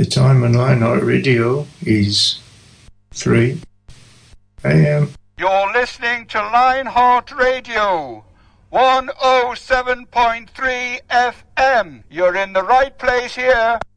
The time on Lionheart Radio is 3 a.m. You're listening to Lionheart Radio, 107.3 FM. You're in the right place here.